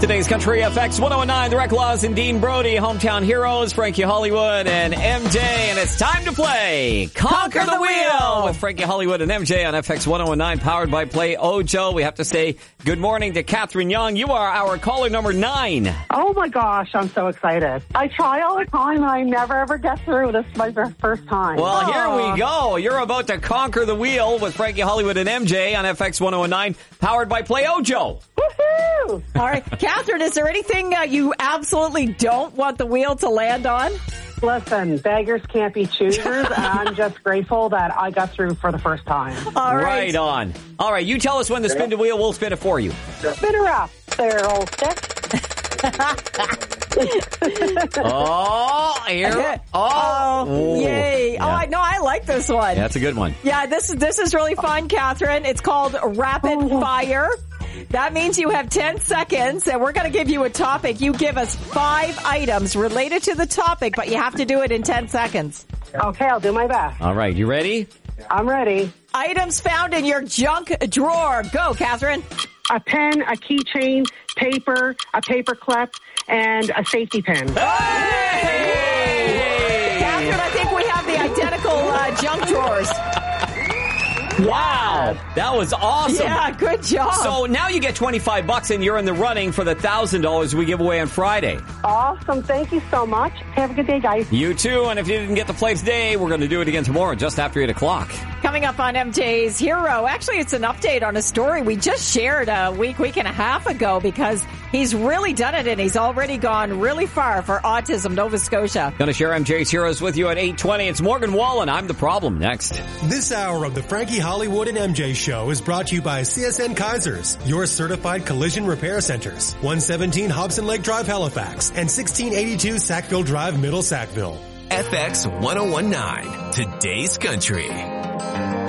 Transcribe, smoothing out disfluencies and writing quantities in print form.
Today's Country FX 1019, the Reclaws and Dean Brody, hometown heroes, Frankie Hollywood and MJ. And it's time to play Conquer the Wheel with Frankie Hollywood and MJ on FX 1019, powered by Play Ojo. We have to say good morning to Catherine Young. You are our caller number 9. Oh my gosh, I'm so excited. I try all the time and I never ever get through. This is my first time. Well, Here we go. You're about to conquer the wheel with Frankie Hollywood and MJ on FX 1019, powered by Play Ojo. Woohoo! All right. Catherine, is there anything you absolutely don't want the wheel to land on? Listen, beggars can't be choosers, and I'm just grateful that I got through for the first time. All right. Right on. All right, you tell us when to spin the wheel. We'll spin it for you. Spin her up there, old stick. Oh, here. Oh, yay. Yeah. Oh, I like this one. Yeah, that's a good one. Yeah, this is really fun, Catherine. It's called Rapid Fire. That means you have 10 seconds, and we're going to give you a topic. You give us 5 items related to the topic, but you have to do it in 10 seconds. Okay, I'll do my best. All right, you ready? I'm ready. Items found in your junk drawer. Go, Catherine. A pen, a keychain, paper, a paper clip, and a safety pin. Hey! Catherine, I think we have the identical junk drawers. Wow, that was awesome. Yeah, good job. So now you get $25 and you're in the running for the $1,000 we give away on Friday. Awesome. Thank you so much. Have a good day, guys. You too. And if you didn't get to play today, we're going to do it again tomorrow just after 8 o'clock. Coming up on MJ's Hero. Actually, it's an update on a story we just shared a week and a half ago because he's really done it and he's already gone really far for Autism Nova Scotia. Going to share MJ's Heroes with you at 8:20. It's Morgan Wallen. I'm the problem. Next. This hour of the Frankie Hollywood and MJ Show is brought to you by CSN Kaisers, your certified collision repair centers. 117 Hobson Lake Drive, Halifax, and 1682 Sackville Drive, Middle Sackville. FX 1019, today's country.